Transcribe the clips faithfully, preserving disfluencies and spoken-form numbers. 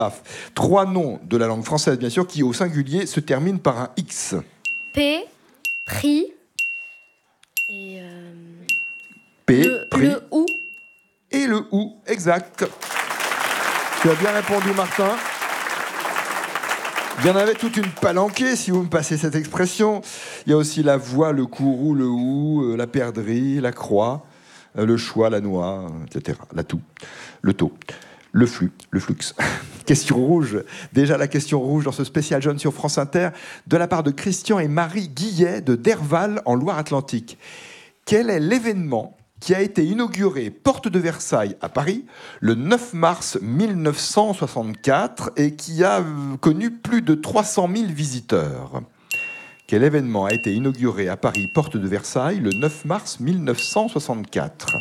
Trois noms de la langue française, bien sûr, qui au singulier se terminent par un X. P, prix, et... Euh, P, le, prix, le ou. et le ou, exact. Tu as bien répondu, Martin. Il y en avait toute une palanquée, si vous me passez cette expression. Il y a aussi la voix, le courroux, le ou, la perdrix, la croix, le choix, la noix, et cetera. La toux, le taux, le flux, le flux. Question rouge. Déjà la question rouge dans ce spécial Jeune sur France Inter, de la part de Christian et Marie Guillet de Derval en Loire-Atlantique. Quel est l'événement qui a été inauguré porte de Versailles à Paris le neuf mars mille neuf cent soixante-quatre et qui a connu plus de trois cent mille visiteurs? Quel événement a été inauguré à Paris porte de Versailles le neuf mars mille neuf cent soixante-quatre?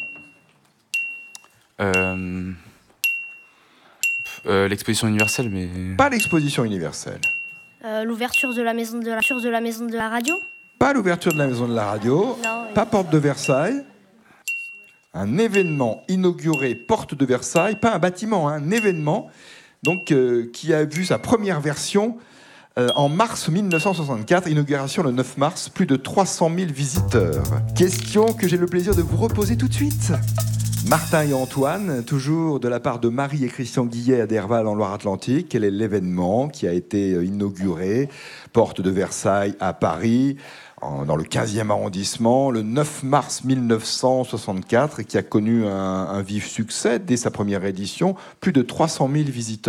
Euh... Euh, L'exposition universelle, mais... Pas l'exposition universelle. Euh, L'ouverture de la maison de la, de la maison de la radio. Pas l'ouverture de la maison de la radio. Non, Pas oui. porte de Versailles. Un événement inauguré porte de Versailles, pas un bâtiment, hein, un événement donc, euh, qui a vu sa première version euh, en mars mille neuf cent soixante-quatre, inauguration le neuf mars, plus de trois cent mille visiteurs. Question que j'ai le plaisir de vous reposer tout de suite. Martin et Antoine, toujours de la part de Marie et Christian Guillet à Derval en Loire-Atlantique, quel est l'événement qui a été inauguré porte de Versailles à Paris dans le quinzième arrondissement, le neuf mars mille neuf cent soixante-quatre, et qui a connu un, un vif succès dès sa première édition, plus de trois cent mille visiteurs.